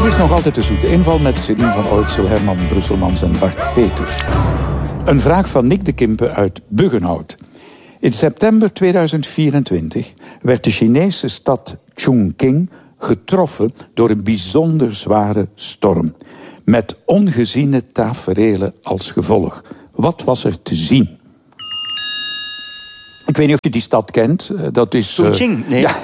Dit is nog altijd de zoete inval met Céline van Oytsel, Herman Brusselmans en Bart Peters. Een vraag van Nick de Kimpe uit Buggenhout. In september 2024 werd de Chinese stad Chongqing getroffen door een bijzonder zware storm. Met ongeziene taferelen als gevolg. Wat was er te zien? Ik weet niet of je die stad kent. Dat is... Chongqing? Nee. Ja.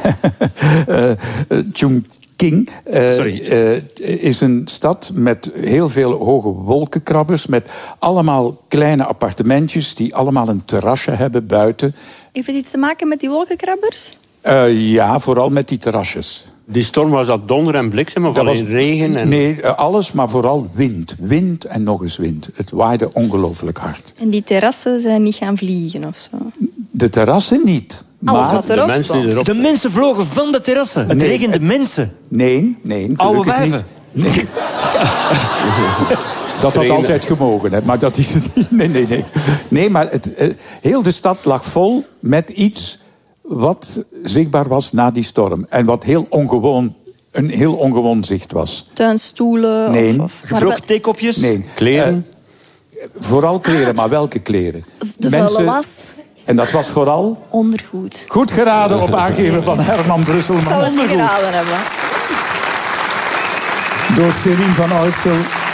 Chongqing is een stad met heel veel hoge wolkenkrabbers, met allemaal kleine appartementjes die allemaal een terrasje hebben buiten. Heeft het iets te maken met die wolkenkrabbers? Ja, vooral met die terrasjes. Die storm, was dat donder en bliksem of alleen regen? En... Nee, alles, maar vooral wind. Wind en nog eens wind. Het waaide ongelooflijk hard. En die terrassen zijn niet gaan vliegen of zo? De terrassen niet. Alles wat erop stond. De mensen vlogen van de terrassen. Het regende mensen. Nee. Oude wijven. Nee. Dat had altijd gemogen, hè, maar dat is het niet. Nee. Nee, maar heel de stad lag vol met iets wat zichtbaar was na die storm. En wat een heel ongewoon zicht was. Tuinstoelen? Nee. Gebroken theekopjes? Nee. Kleren? Vooral kleren, maar welke kleren? De vuile was? En dat was vooral? Ondergoed. Goed geraden op aangeven van Herman Brusselmans. Ik zou het niet geraden hebben. Door Céline van Oytsel.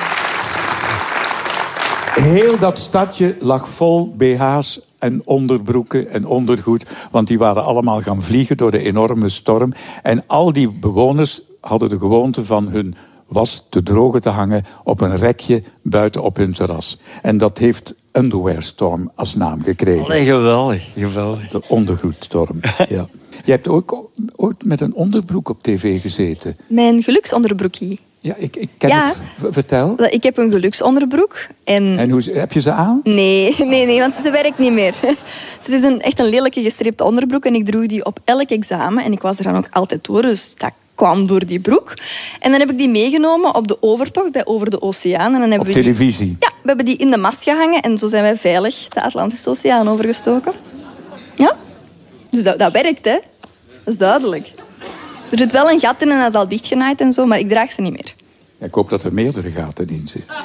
Heel dat stadje lag vol BH's en onderbroeken en ondergoed. Want die waren allemaal gaan vliegen door de enorme storm. En al die bewoners hadden de gewoonte van hun was te drogen te hangen op een rekje buiten op hun terras. En dat heeft Underwear Storm als naam gekregen. Allee, geweldig. De ondergoedstorm, ja. Je hebt ook ooit met een onderbroek op tv gezeten. Mijn geluksonderbroekje. Ja, ik ken het. Vertel. Ik heb een geluksonderbroek. En hoe, heb je ze aan? Nee, want ze werkt niet meer. Het is echt een lelijke gestripte onderbroek. En ik droeg die op elk examen. En ik was er dan ook altijd door, dus dat kwam door die broek. En dan heb ik die meegenomen op de overtocht bij Over de Oceaan. En dan hebben op televisie? Ja, we hebben die in de mast gehangen. En zo zijn wij veilig de Atlantische Oceaan overgestoken. Ja? Dus dat werkt, hè. Dat is duidelijk. Er zit wel een gat in en dat is al dichtgenaaid en zo, maar ik draag ze niet meer. Ik hoop dat er meerdere gaten in zitten.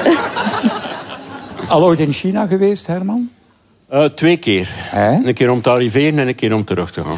Al ooit in China geweest, Herman? 2 keer. Een keer om te arriveren en een keer om terug te gaan.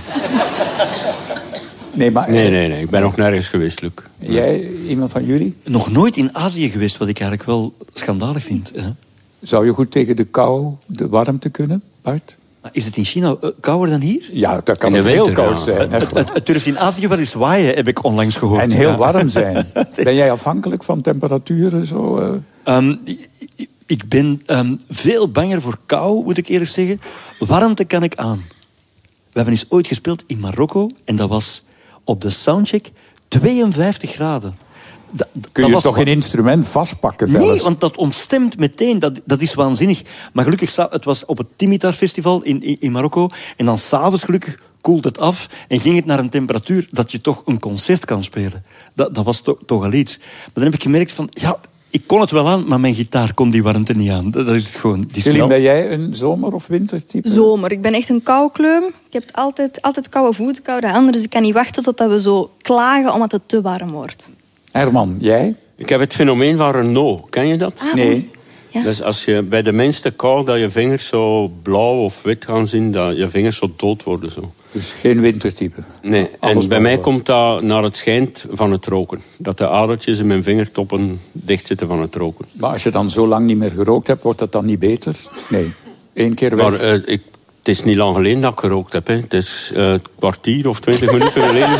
Nee. Ik ben nog nergens geweest, Luc. Jij, iemand van jullie? Nog nooit in Azië geweest, wat ik eigenlijk wel schandalig vind. Hè? Zou je goed tegen de kou, de warmte kunnen, Bart? Is het in China kouder dan hier? Ja, dat kan heel koud zijn. Het durft in Azië wel eens waaien, heb ik onlangs gehoord. En heel warm zijn. Ben jij afhankelijk van temperaturen? Zo, Ik ben veel banger voor kou, moet ik eerlijk zeggen. Warmte kan ik aan. We hebben eens ooit gespeeld in Marokko. En dat was op de soundcheck 52 graden. Kun je toch geen instrument vastpakken zelfs? Nee, want dat ontstemt meteen. Dat is waanzinnig. Maar gelukkig, het was op het Timitar Festival in Marokko. En dan s'avonds gelukkig koelt het af en ging het naar een temperatuur dat je toch een concert kan spelen. Dat was toch al iets. Maar dan heb ik gemerkt van, ja, ik kon het wel aan, maar mijn gitaar kon die warmte niet aan. Dat is gewoon... Céline, ben jij een zomer- of wintertype? Zomer. Ik ben echt een koukleum. Ik heb altijd koude voeten, koude handen. Dus ik kan niet wachten totdat we zo klagen omdat het te warm wordt. Herman, jij? Ik heb het fenomeen van Renault. Ken je dat? Nee. Ja. Dus als je bij de minste kou dat je vingers zo blauw of wit gaan zien, dat je vingers zo dood worden. Zo. Dus geen wintertype? Nee, en bij mij komt dat naar het schijnt van het roken. Dat de adertjes in mijn vingertoppen dichtzitten van het roken. Maar als je dan zo lang niet meer gerookt hebt, wordt dat dan niet beter? Nee. 1 keer weg. Maar het is niet lang geleden dat ik gerookt heb. Hè. Het is een kwartier of 20 minuten geleden.